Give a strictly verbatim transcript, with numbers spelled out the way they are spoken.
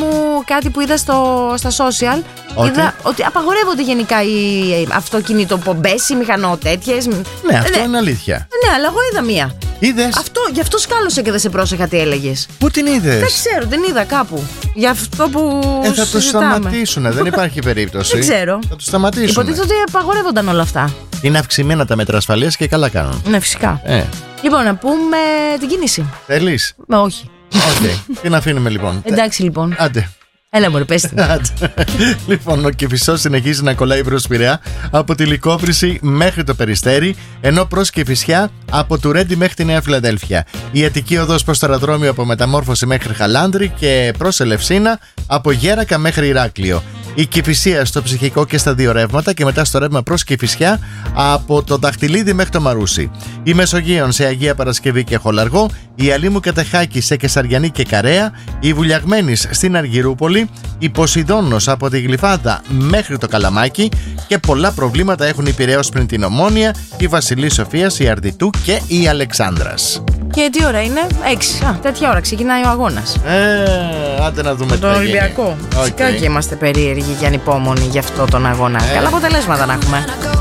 μου κάτι που είδα στο, στα social. Ότι? Είδα ότι απαγορεύονται γενικά οι αυτοκινητοπομπές, οι μηχανότέτοιες. Ναι, αυτό ναι. είναι αλήθεια. Ναι, αλλά εγώ είδα μία. Είδες? Αυτό, γι' αυτό σκάλωσα και δεν σε πρόσεχα τι έλεγες. Πού την είδες? Δεν ξέρω, την είδα κάπου. Για αυτό που Ε, θα το συζητάμε. σταματήσουν, δεν υπάρχει περίπτωση. Δεν ξέρω. Θα το σταματήσουν. Υποτίθεται ότι απαγορεύονταν όλα αυτά. Είναι αυξημένα τα μέτρα ασφαλείας και καλά κάνουν. Ναι, φυσικά. Ε, Λοιπόν, να πούμε την κίνηση. θέλεις? Με όχι. Οκ. Την αφήνουμε λοιπόν. Εντάξει λοιπόν. Άντε. Έλα μωρέ, πες την. Λοιπόν, ο Κηφισός συνεχίζει να κολλάει προς Πειραιά από τη Λυκόβρηση μέχρι το Περιστέρι, ενώ προς Κηφισιά από του Ρέντι μέχρι τη Νέα Φιλαδέλφια. Η Αττική οδός προς το αεροδρόμιο από Μεταμόρφωση μέχρι Χαλάνδρη και προς Ελευσίνα από Γέρακα μέχρι Ηράκλειο. Η Κηφισία στο Ψυχικό και στα δύο ρεύματα και μετά στο ρεύμα προς Κηφισιά από το Δαχτυλίδι μέχρι το Μαρούσι. Η Μεσογείων σε Αγία Παρασκευή και Χολαργό, η Αλήμου Κατεχάκη σε Κεσαριανή και Καρέα, η Βουλιαγμένης στην Αργυρούπολη, η Ποσειδώνος από τη Γλυφάδα μέχρι το Καλαμάκι και πολλά προβλήματα έχουν η Πειραιώς πριν την Ομόνια, η Βασιλή Σοφίας, η Αρδιτού και η Αλεξάνδρας. Και τι ώρα είναι? Έξι. Α, τέτοια ώρα ξεκινάει ο αγώνας. Ε, άντε να δούμε τι Τον θα γίνει. Ολυμπιακό. Okay. Φυσικά και είμαστε περίεργοι και ανυπόμονοι για αυτό τον αγώνα. Ε. Καλά αποτελέσματα να έχουμε.